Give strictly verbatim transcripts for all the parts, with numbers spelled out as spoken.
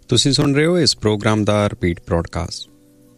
ਤੁਸੀਂ ਸੁਣ ਰਹੇ ਹੋ ਇਸ ਪ੍ਰੋਗਰਾਮ ਦਾ ਰਿਪੀਟ ਬ੍ਰੌਡਕਾਸਟ।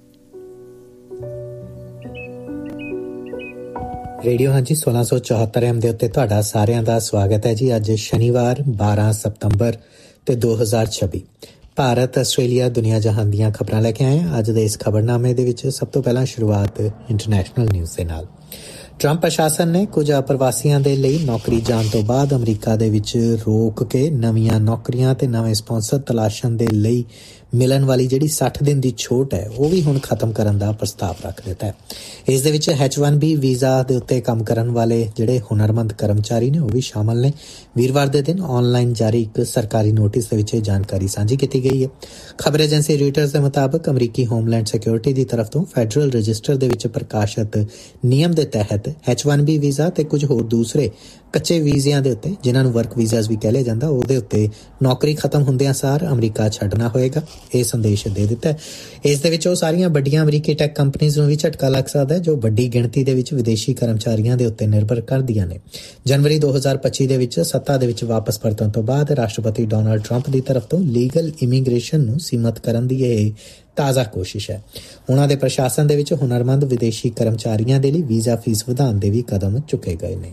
ਰੇਡੀਓ ਹਾਂਜੀ ਸੋਲਾਂ ਸੌ ਚੌਹੱਤਰ ਐਮ ਦੇ ਉੱਤੇ ਤੁਹਾਡਾ ਸਾਰਿਆਂ ਦਾ ਸਵਾਗਤ ਹੈ ਜੀ। ਅੱਜ ਸ਼ਨੀਵਾਰ ਬਾਰਾਂ ਸਤੰਬਰ ਤੇ ਦੋ ਹਜ਼ਾਰ ਛੱਬੀ। ਭਾਰਤ, ਆਸਟ੍ਰੇਲੀਆ, ਦੁਨੀਆ ਜਹਾਨ ਦੀਆਂ ਖਬਰਾਂ ਲੈ ਕੇ ਆਏ ਹਾਂ ਅੱਜ ਦੇ ਇਸ ਖਬਰਨਾਮੇ ਦੇ ਵਿੱਚ। ਸਭ ਤੋਂ ਪਹਿਲਾਂ ਸ਼ੁਰੂਆਤ ਇੰਟਰਨੈਸ਼ਨਲ ਨਿਊਜ਼ ਦੇ ਨਾਲ। ਟਰੰਪ ਪ੍ਰਸ਼ਾਸਨ ਨੇ ਕੁਝ ਅਪਰਵਾਸੀਆਂ ਦੇ ਲਈ ਨੌਕਰੀ ਜਾਣ ਤੋਂ ਬਾਅਦ ਅਮਰੀਕਾ ਦੇ ਵਿੱਚ ਰੋਕ ਕੇ ਨਵੀਆਂ ਨੌਕਰੀਆਂ ਤੇ ਨਵੇਂ ਸਪਾਂਸਰ ਤਲਾਸ਼ਣ ਦੇ ਲਈ ਮਿਲਣ ਵਾਲੀ ਜਿਹੜੀ ਸੱਠ ਦਿਨ ਦੀ ਛੋਟ ਹੈ ਉਹ ਵੀ ਹੁਣ ਖਤਮ ਕਰਨ ਦਾ ਪ੍ਰਸਤਾਵ ਰੱਖ ਦਿੱਤਾ ਹੈ। ਇਸ ਦੇ ਵਿੱਚ ਐਚ ਵਨ ਬੀ ਵੀਜ਼ਾ ਦੇ ਉੱਤੇ ਕੰਮ ਕਰਨ ਵਾਲੇ ਜਿਹੜੇ ਹੁਨਰਮੰਦ ਕਰਮਚਾਰੀ ਨੇ ਉਹ ਵੀ ਸ਼ਾਮਲ ਨੇ। ਵੀਰਵਾਰ ਦੇ ਦਿਨ ਆਨਲਾਈਨ ਜਾਰੀ ਇੱਕ ਸਰਕਾਰੀ ਨੋਟਿਸ ਦੇ ਵਿੱਚ ਇਹ ਜਾਣਕਾਰੀ ਸਾਂਝੀ ਕੀਤੀ ਗਈ ਹੈ। ਖਬਰ ਏਜੰਸੀ ਰॉयटर्स ਦੇ ਮੁਤਾਬਕ ਅਮਰੀਕੀ ਹੋਮਲੈਂਡ ਸਿਕਿਉਰਿਟੀ ਦੀ ਤਰਫ ਤੋਂ ਫੈਡਰਲ ਰਜਿਸਟਰ ਦੇ ਵਿੱਚ ਪ੍ਰਕਾਸ਼ਿਤ ਨਿਯਮ ਦੇ ਤਹਿਤ ਐਚ ਵਨ ਬੀ ਵੀਜ਼ਾ ਤੇ ਕੁਝ ਹੋਰ ਦੂਸਰੇ ਕੱਚੇ ਵੀਜ਼ਿਆਂ ਦੇ ਉੱਤੇ, ਜਿਨ੍ਹਾਂ ਨੂੰ ਵਰਕ ਵੀਜ਼ਾਸ ਵੀ ਕਹਿ ਲਿਆ ਜਾਂਦਾ, ਉਹਦੇ ਉੱਤੇ ਨੌਕਰੀ ਖਤਮ ਹੁੰਦਿਆਂ ਸਾਰ ਅਮਰੀਕਾ ਛੱਡਣਾ ਹੋਏਗਾ। ਇਹ ਸੰਦੇਸ਼ ਦੇ ਦਿੱਤਾ। ਇਸ ਦੇ ਵਿੱਚ ਉਹ ਸਾਰੀਆਂ ਵੱਡੀਆਂ ਅਮਰੀਕੀ ਟੈਕ ਕੰਪਨੀਆਂ ਨੂੰ ਵੀ ਝਟਕਾ ਲੱਗ ਸਕਦਾ ਹੈ ਜੋ ਵੱਡੀ ਗਿਣਤੀ ਦੇ ਵਿੱਚ ਵਿਦੇਸ਼ੀ ਕਰਮਚਾਰੀਆਂ ਦੇ ਉੱਤੇ ਨਿਰਭਰ ਕਰਦੀਆਂ ਨੇ। ਜਨਵਰੀ ਦੋ ਹਜ਼ਾਰ ਪੱਚੀ ਦੇ ਵਿੱਚ ਸੱਤਾ ਦੇ ਵਿੱਚ ਵਾਪਸ ਪਰਤਣ ਤੋਂ ਬਾਅਦ ਰਾਸ਼ਟਰਪਤੀ ਡੋਨਾਲਡ ਟਰੰਪ ਦੀ ਤਰਫ ਤੋਂ ਲੀਗਲ ਇਮੀਗ੍ਰੇਸ਼ਨ ਨੂੰ ਸੀਮਤ ਕਰਨ ਦੀ ਇਹ ਤਾਜ਼ਾ ਕੋਸ਼ਿਸ਼ ਹੈ। ਉਹਨਾਂ ਦੇ ਪ੍ਰਸ਼ਾਸਨ ਦੇ ਵਿੱਚ ਹੁਨਰਮੰਦ ਵਿਦੇਸ਼ੀ ਕਰਮਚਾਰੀਆਂ ਦੇ ਲਈ ਵੀਜ਼ਾ ਫੀਸ ਵਧਾਉਣ ਦੇ ਵੀ ਕਦਮ ਚੁੱਕੇ ਗਏ ਨੇ।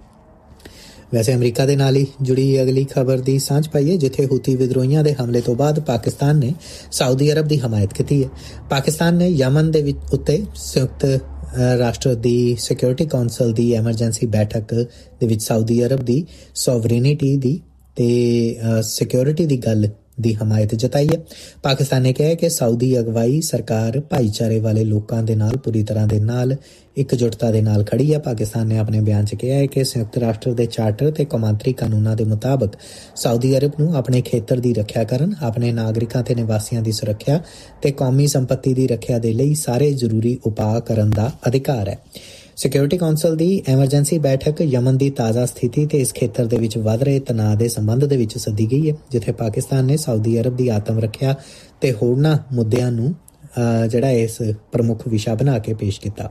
ਵੈਸੇ ਅਮਰੀਕਾ ਦੇ ਨਾਲ ਹੀ ਜੁੜੀ ਅਗਲੀ ਖਬਰ ਦੀ ਸਾਂਝ ਪਾਈਏ, ਜਿੱਥੇ ਹੂਤੀ ਵਿਦਰੋਹੀਆਂ ਦੇ ਹਮਲੇ ਤੋਂ ਬਾਅਦ ਪਾਕਿਸਤਾਨ ਨੇ ਸਾਊਦੀ ਅਰਬ ਦੀ ਹਮਾਇਤ ਕੀਤੀ ਹੈ। ਪਾਕਿਸਤਾਨ ਨੇ ਯਮਨ ਦੇ ਵਿੱਚ ਉੱਤੇ ਸੰਯੁਕਤ ਰਾਸ਼ਟਰ ਦੀ ਸਿਕਿਉਰਿਟੀ ਕੌਂਸਲ ਦੀ ਐਮਰਜੈਂਸੀ ਬੈਠਕ ਦੇ ਵਿੱਚ ਸਾਊਦੀ ਅਰਬ ਦੀ ਸੋਵਰੇਨਿਟੀ ਦੀ ਤੇ ਸਿਕਿਉਰਿਟੀ ਦੀ ਗੱਲ ਦੀ ਹਮਾਇਤ ਜਤਾਈ ਹੈ। ਪਾਕਿਸਤਾਨ ਨੇ ਕਿਹਾ ਕਿ ਸਾਊਦੀ ਅਗਵਾਈ ਸਰਕਾਰ ਭਾਈਚਾਰੇ ਵਾਲੇ ਲੋਕਾਂ ਦੇ ਨਾਲ ਪੂਰੀ ਤਰ੍ਹਾਂ ਦੇ ਨਾਲ ਇਕਜੁੱਟਤਾ ਦੇ ਨਾਲ ਖੜੀ ਹੈ। ਪਾਕਿਸਤਾਨ ਨੇ ਆਪਣੇ ਬਿਆਨ 'ਚ ਕਿਹਾ ਹੈ ਕਿ ਸੰਯੁਕਤ ਰਾਸ਼ਟਰ ਦੇ ਚਾਰਟਰ ਤੇ ਕੌਮਾਂਤਰੀ ਕਾਨੂੰਨਾਂ ਦੇ ਮੁਤਾਬਕ ਸਾਊਦੀ ਅਰਬ ਨੂੰ ਆਪਣੇ ਖੇਤਰ ਦੀ ਰੱਖਿਆ ਕਰਨ, ਆਪਣੇ ਨਾਗਰਿਕਾਂ ਤੇ ਨਿਵਾਸੀਆਂ ਦੀ ਸੁਰੱਖਿਆ ਤੇ ਕੌਮੀ ਸੰਪਤੀ ਦੀ ਰੱਖਿਆ ਦੇ ਲਈ ਸਾਰੇ ਜ਼ਰੂਰੀ ਉਪਾਅ ਕਰਨ ਦਾ ਅਧਿਕਾਰ ਹੈ। ਸਿਕਿਉਰਿਟੀ ਕੌਂਸਲ ਦੀ ਐਮਰਜੈਂਸੀ ਬੈਠਕ ਯਮਨ ਦੀ ਤਾਜ਼ਾ ਸਥਿਤੀ ਤੇ ਇਸ ਖੇਤਰ ਦੇ ਵਿੱਚ ਵੱਧ ਰਹੇ ਤਣਾਅ ਦੇ ਸੰਬੰਧ ਦੇ ਵਿੱਚ ਸੱਦੀ ਗਈ ਹੈ, ਜਿੱਥੇ ਪਾਕਿਸਤਾਨ ਨੇ ਸਾਊਦੀ ਅਰਬ ਦੀ ਆਤਮ ਰੱਖਿਆ ਤੇ ਹੋਰਨਾਂ ਮੁੱਦਿਆਂ ਨੂੰ ਜਿਹੜਾ ਇਸ ਪ੍ਰਮੁੱਖ ਵਿਸ਼ਾ ਬਣਾ ਕੇ ਪੇਸ਼ ਕੀਤਾ।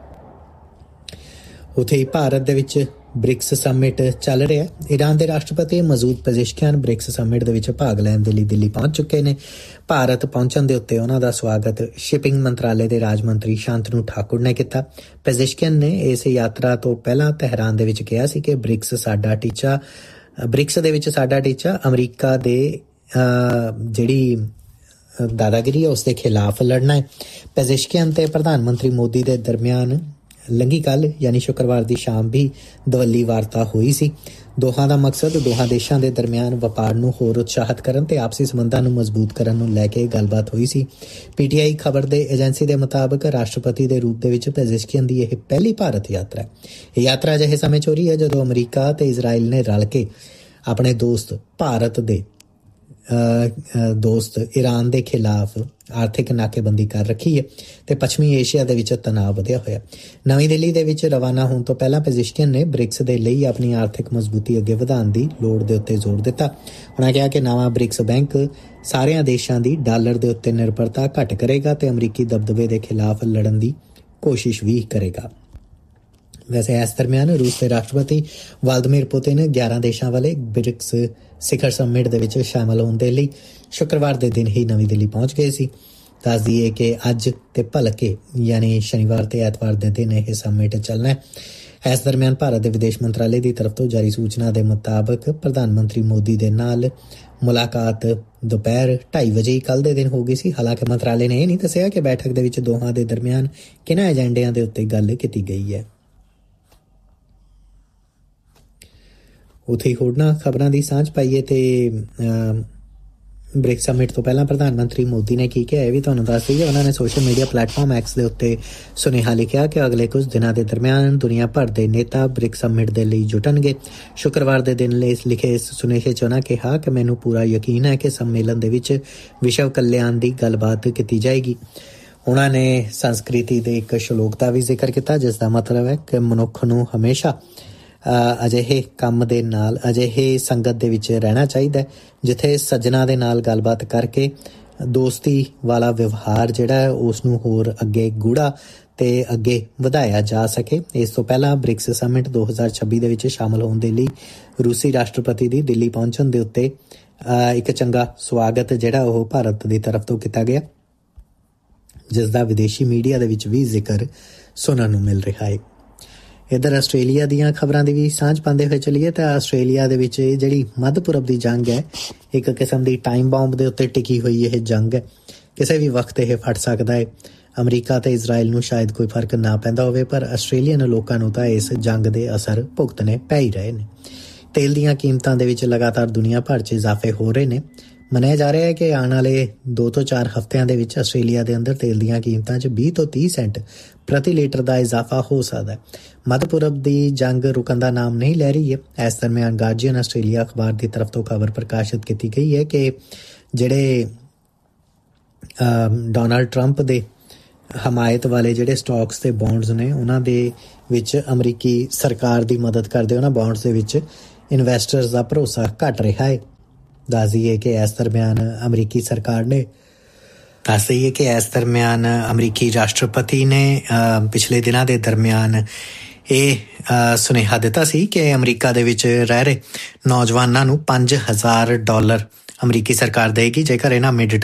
ਉੱਥੇ ਹੀ ਭਾਰਤ ਦੇ ਵਿੱਚ ਬ੍ਰਿਕਸ ਸਮਿਟ ਚੱਲ ਰਿਹਾ। ਈਰਾਨ ਦੇ ਰਾਸ਼ਟਰਪਤੀ ਮਸੂਦ ਪੇਜ਼ੇਸ਼ਕਿਆਨ ਬ੍ਰਿਕਸ ਸਮਿਟ ਦੇ ਵਿੱਚ ਭਾਗ ਲੈਣ ਦੇ ਲਈ ਦਿੱਲੀ ਪਹੁੰਚ ਚੁੱਕੇ ਨੇ। ਭਾਰਤ ਪਹੁੰਚਣ ਦੇ ਉੱਤੇ ਉਹਨਾਂ ਦਾ ਸਵਾਗਤ ਸ਼ਿਪਿੰਗ ਮੰਤਰਾਲੇ ਦੇ ਰਾਜ ਮੰਤਰੀ ਸ਼ਾਂਤਨੂ ਠਾਕੁਰ ਨੇ ਕੀਤਾ। ਪੇਜ਼ੇਸ਼ਕਿਆਨ ਨੇ ਇਸ ਯਾਤਰਾ ਤੋਂ ਪਹਿਲਾਂ ਤਹਿਰਾਨ ਦੇ ਵਿੱਚ ਕਿਹਾ ਸੀ ਕਿ ਬ੍ਰਿਕਸ ਸਾਡਾ ਟੀਚਾ ਬ੍ਰਿਕਸ ਦੇ ਵਿੱਚ ਸਾਡਾ ਟੀਚਾ ਅਮਰੀਕਾ ਦੇ ਜਿਹੜੀ ਦਾਦਾਗਿਰੀ ਹੈ ਉਸ ਦੇ ਖਿਲਾਫ ਲੜਨਾ ਹੈ। ਪੇਜ਼ੇਸ਼ਕਿਆਨ ਤੇ ਪ੍ਰਧਾਨ ਮੰਤਰੀ ਮੋਦੀ ਦੇ ਦਰਮਿਆਨ ਲੰਘੀ ਕੱਲ ਯਾਨੀ ਸ਼ੁੱਕਰਵਾਰ ਦੀ ਸ਼ਾਮ ਵੀ ਦਵੱਲੀ ਵਾਰਤਾ ਹੋਈ ਸੀ। ਦੋਹਾਂ ਦਾ ਮਕਸਦ ਦੋਹਾਂ ਦੇਸ਼ਾਂ ਦੇ ਦਰਮਿਆਨ ਵਪਾਰ ਨੂੰ ਹੋਰ ਉਤਸ਼ਾਹਿਤ ਕਰਨ ਤੇ ਆਪਸੀ ਸੰਬੰਧਾਂ ਨੂੰ ਮਜ਼ਬੂਤ ਕਰਨ ਨੂੰ ਲੈ ਕੇ ਗੱਲਬਾਤ ਹੋਈ ਸੀ। ਪੀਟੀਆਈ ਖਬਰ ਦੇ ਏਜੰਸੀ ਦੇ ਮੁਤਾਬਕ ਰਾਸ਼ਟਰਪਤੀ ਦੇ ਰੂਪ ਦੇ ਵਿੱਚ ਪੇਜ਼ੇਸ਼ਕਿਆਨ ਦੀ ਇਹ ਪਹਿਲੀ ਭਾਰਤ ਯਾਤਰਾ ਹੈ। ਇਹ ਯਾਤਰਾ ਅਜਿਹੇ ਸਮੇਂ 'ਚ ਹੋ ਰਹੀ ਹੈ ਜਦੋਂ ਅਮਰੀਕਾ ਤੇ ਇਜ਼ਰਾਈਲ ਨੇ ਰਲ ਕੇ ਆਪਣੇ ਦੋਸਤ ਭਾਰਤ ਦੇ ਦੋਸਤ ਈਰਾਨ ਦੇ ਖਿਲਾਫ ਆਰਥਿਕ ਨਾਕੇਬੰਦੀ ਕਰ ਰੱਖੀ ਹੈ ਤੇ ਪੱਛਮੀ ਏਸ਼ੀਆ ਦੇ ਵਿੱਚ ਤਣਾਅ ਵਧਿਆ ਹੋਇਆ। ਨਵੀਂ ਦਿੱਲੀ ਦੇ ਵਿੱਚ ਰਵਾਨਾ ਹੋਣ ਤੋਂ ਪਹਿਲਾਂ ਪੇਜ਼ੇਸ਼ਕਿਆਨ ਨੇ ਬ੍ਰਿਕਸ ਦੇ ਲਈ ਆਪਣੀ ਆਰਥਿਕ ਮਜ਼ਬੂਤੀ ਅੱਗੇ ਵਧਾਉਣ ਦੀ ਲੋੜ ਦੇ ਉੱਤੇ ਜ਼ੋਰ ਦਿੱਤਾ। ਉਹਨਾਂ ਕਿਹਾ ਕਿ ਨਵਾਂ ਬ੍ਰਿਕਸ ਬੈਂਕ ਸਾਰਿਆਂ ਦੇਸ਼ਾਂ ਦੀ ਡਾਲਰ ਦੇ ਉੱਤੇ ਨਿਰਭਰਤਾ ਘੱਟ ਕਰੇਗਾ ਤੇ ਅਮਰੀਕੀ ਦਬਦਬੇ ਦੇ ਖਿਲਾਫ ਲੜਨ ਦੀ ਕੋਸ਼ਿਸ਼ ਵੀ ਕਰੇਗਾ। ਵੈਸੇ ਇਸ ਦਰਮਿਆਨ ਰੂਸ ਦੇ ਰਾਸ਼ਟਰਪਤੀ ਵਲਾਦੀਮੀਰ ਪੁਤਿਨ ਗਿਆਰਾਂ ਦੇਸ਼ਾਂ ਵਾਲੇ ਬ੍ਰਿਕਸ ਸਿਖਰ ਸਮਿਟ ਦੇ ਵਿੱਚ ਸ਼ਾਮਲ ਹੋਣ ਦੇ ਲਈ ਸ਼ੁੱਕਰਵਾਰ ਦੇ ਦਿਨ ਹੀ ਨਵੀਂ ਦਿੱਲੀ ਪਹੁੰਚ ਗਏ ਸੀ। ਦੱਸ ਦਈਏ ਕਿ ਅੱਜ ਤੇ ਭਲਕੇ ਯਾਨੀ ਸ਼ਨੀਵਾਰ ਤੇ ਐਤਵਾਰ ਦੇ ਦਿਨ ਇਹ ਸਮਿਟ ਚੱਲਣਾ ਹੈ। ਇਸ ਦਰਮਿਆਨ ਭਾਰਤ ਦੇ ਵਿਦੇਸ਼ ਮੰਤਰਾਲੇ ਦੀ ਤਰਫ ਤੋਂ ਜਾਰੀ ਸੂਚਨਾ ਦੇ ਮੁਤਾਬਕ ਪ੍ਰਧਾਨ ਮੰਤਰੀ ਮੋਦੀ ਦੇ ਨਾਲ ਮੁਲਾਕਾਤ ਦੁਪਹਿਰ ਢਾਈ ਵਜੇ ਕੱਲ੍ਹ ਦੇ ਦਿਨ ਹੋ ਗਈ ਸੀ। ਹਾਲਾਂਕਿ ਮੰਤਰਾਲੇ ਨੇ ਇਹ ਨਹੀਂ ਦੱਸਿਆ ਕਿ ਬੈਠਕ ਦੇ ਵਿੱਚ ਦੋਹਾਂ ਦੇ ਦਰਮਿਆਨ ਕਿਹਨਾਂ ਏਜੰਡਿਆਂ ਦੇ ਉੱਤੇ ਗੱਲ ਕੀਤੀ ਗਈ ਹੈ। ਉੱਥੇ ਹੀ ਹੋਰਨਾਂ ਖਬਰਾਂ ਦੀ ਸਾਂਝ ਪਾਈਏ ਤੇ ਬ੍ਰਿਕਸ ਸਮਿਟ ਤੋਂ ਪਹਿਲਾਂ ਪ੍ਰਧਾਨ ਮੰਤਰੀ ਮੋਦੀ ਨੇ ਕੀ ਕਿਹਾ ਇਹ ਵੀ ਤੁਹਾਨੂੰ ਦੱਸ ਦਈਏ। ਉਹਨਾਂ ਨੇ ਸੋਸ਼ਲ ਮੀਡੀਆ ਪਲੇਟਫਾਰਮ ਐਕਸ ਦੇ ਉੱਤੇ ਸੁਨੇਹਾ ਲਿਖਿਆ ਕਿ ਅਗਲੇ ਕੁਝ ਦਿਨਾਂ ਦੇ ਦਰਮਿਆਨ ਦੁਨੀਆ ਭਰ ਦੇ ਨੇਤਾ ਬ੍ਰਿਕਸ ਸਮਿਟ ਦੇ ਲਈ ਜੁਟਣਗੇ। ਸ਼ੁੱਕਰਵਾਰ ਦੇ ਦਿਨ ਲਈ ਲਿਖੇ ਇਸ ਸੁਨੇਹੇ 'ਚ ਉਹਨਾਂ ਕਿਹਾ ਕਿ ਮੈਨੂੰ ਪੂਰਾ ਯਕੀਨ ਹੈ ਕਿ ਸੰਮੇਲਨ ਦੇ ਵਿੱਚ ਵਿਸ਼ਵ ਕਲਿਆਣ ਦੀ ਗੱਲਬਾਤ ਕੀਤੀ ਜਾਏਗੀ। ਉਹਨਾਂ ਨੇ ਸੰਸਕ੍ਰਿਤੀ ਦੇ ਇੱਕ ਸ਼ਲੋਕ ਦਾ ਵੀ ਜ਼ਿਕਰ ਕੀਤਾ, ਜਿਸ ਦਾ ਮਤਲਬ ਹੈ ਕਿ ਮਨੁੱਖ ਨੂੰ ਹਮੇਸ਼ਾ ਅਜਿਹੇ ਕੰਮ ਦੇ ਨਾਲ ਅਜਿਹੇ ਸੰਗਤ ਦੇ ਵਿੱਚ ਰਹਿਣਾ ਚਾਹੀਦਾ ਹੈ ਜਿੱਥੇ ਸੱਜਣਾ ਦੇ ਨਾਲ ਗੱਲਬਾਤ ਕਰਕੇ ਦੋਸਤੀ ਵਾਲਾ ਵਿਵਹਾਰ ਜਿਹੜਾ ਹੈ ਉਸ ਨੂੰ ਹੋਰ ਅੱਗੇ ਗੂੜਾ ਤੇ ਅੱਗੇ ਵਧਾਇਆ ਜਾ ਸਕੇ। ਇਸ ਤੋਂ ਪਹਿਲਾਂ ਬ੍ਰਿਕਸ ਸਮਿਟ ਦੋ ਹਜ਼ਾਰ ਛੱਬੀ ਦੇ ਵਿੱਚ ਸ਼ਾਮਲ ਹੋਣ ਦੇ ਲਈ ਰੂਸੀ ਰਾਸ਼ਟਰਪਤੀ ਦੀ ਦਿੱਲੀ ਪਹੁੰਚਣ ਦੇ ਉੱਤੇ ਇੱਕ ਚੰਗਾ ਸਵਾਗਤ ਜਿਹੜਾ ਉਹ ਭਾਰਤ ਦੀ ਤਰਫ ਤੋਂ ਕੀਤਾ ਗਿਆ, ਜਿਸ ਦਾ ਵਿਦੇਸ਼ੀ ਮੀਡੀਆ ਦੇ ਵਿੱਚ ਵੀ ਜ਼ਿਕਰ ਸੁਣਨ ਨੂੰ ਮਿਲ ਰਿਹਾ ਹੈ। ਇੱਧਰ ਆਸਟ੍ਰੇਲੀਆ ਦੀਆਂ ਖਬਰਾਂ ਦੀ ਵੀ ਸਾਂਝ ਪਾਉਂਦੇ ਹੋਏ ਚੱਲੀਏ ਤਾਂ ਆਸਟ੍ਰੇਲੀਆ ਦੇ ਵਿੱਚ ਜਿਹੜੀ ਮੱਧ ਪੂਰਬ ਦੀ ਜੰਗ ਹੈ, ਇੱਕ ਕਿਸਮ ਦੀ ਟਾਈਮ ਬੰਬ ਦੇ ਉੱਤੇ ਟਿਕੀ ਹੋਈ ਇਹ ਜੰਗ ਹੈ। ਕਿਸੇ ਵੀ ਵਕਤ ਇਹ ਫਟ ਸਕਦਾ ਹੈ। ਅਮਰੀਕਾ ਤੇ ਇਜ਼ਰਾਈਲ ਨੂੰ ਸ਼ਾਇਦ ਕੋਈ ਫਰਕ ਨਾ ਪੈਂਦਾ ਹੋਵੇ, ਪਰ ਆਸਟ੍ਰੇਲੀਅਨ ਲੋਕਾਂ ਨੂੰ ਤਾਂ ਇਸ ਜੰਗ ਦੇ ਅਸਰ ਭੁਗਤਣੇ ਪੈ ਹੀ ਰਹੇ ਨੇ। ਤੇਲ ਦੀਆਂ ਕੀਮਤਾਂ ਦੇ ਵਿੱਚ ਲਗਾਤਾਰ ਦੁਨੀਆ ਭਰ 'ਚ ਇਜ਼ਾਫੇ ਹੋ ਰਹੇ ਨੇ। ਮੰਨਿਆ ਜਾ ਰਿਹਾ ਹੈ ਕਿ ਆਉਣ ਵਾਲੇ ਦੋ ਤੋਂ ਚਾਰ ਹਫ਼ਤਿਆਂ ਦੇ ਵਿੱਚ ਆਸਟ੍ਰੇਲੀਆ ਦੇ ਅੰਦਰ ਤੇਲ ਦੀਆਂ ਕੀਮਤਾਂ 'ਚ ਵੀਹ ਤੋਂ ਤੀਹ ਸੈਂਟ ਪ੍ਰਤੀ ਲੀਟਰ ਦਾ ਇਜ਼ਾਫਾ ਹੋ ਸਕਦਾ ਹੈ। ਮੱਧ ਪੂਰਬ ਦੀ ਜੰਗ ਰੁਕਣ ਦਾ ਨਾਮ ਨਹੀਂ ਲੈ ਰਹੀ ਹੈ। ਇਸ ਦਰਮਿਆਨ ਗਾਰਡੀਅਨ ਆਸਟ੍ਰੇਲੀਆ ਅਖਬਾਰ ਦੀ ਤਰਫ ਤੋਂ ਖਬਰ ਪ੍ਰਕਾਸ਼ਿਤ ਕੀਤੀ ਗਈ ਹੈ ਕਿ ਜਿਹੜੇ ਡੋਨਾਲਡ ਟਰੰਪ ਦੇ ਹਮਾਇਤ ਵਾਲੇ ਜਿਹੜੇ ਸਟਾਕਸ ਤੇ ਬੌਂਡਸ ਨੇ, ਉਹਨਾਂ ਦੇ ਵਿੱਚ ਅਮਰੀਕੀ ਸਰਕਾਰ ਦੀ ਮਦਦ ਕਰਦੇ ਉਹਨਾਂ ਬੌਂਡਸ ਦੇ ਵਿੱਚ ਇਨਵੈਸਟਰਸ ਦਾ ਭਰੋਸਾ ਘਟ ਰਿਹਾ ਹੈ। ਦੱਸ ਦਈਏ ਕਿ ਇਸ ਦਰਮਿਆਨ ਅਮਰੀਕੀ ਸਰਕਾਰ ਨੇ ਦੱਸ ਦਈਏ ਕਿ ਇਸ ਦਰਮਿਆਨ ਅਮਰੀਕੀ ਰਾਸ਼ਟਰਪਤੀ ਨੇ ਪਿਛਲੇ ਦਿਨਾਂ ਦੇ ਦਰਮਿਆਨ ਇਹ ਸੁਨੇਹਾ ਦਿੱਤਾ ਸੀ ਕਿ ਅਮਰੀਕਾ ਦੇ ਵਿੱਚ ਰਹਿ ਰਹੇ ਨੌਜਵਾਨਾਂ ਨੂੰ ਪੰਜ ਹਜ਼ਾਰ ਡਾਲਰ ਅਮਰੀਕੀ ਸਰਕਾਰ ਦੇਗੀ ਜੇਕਰ ਇਹਨਾਂ ਮਿਡ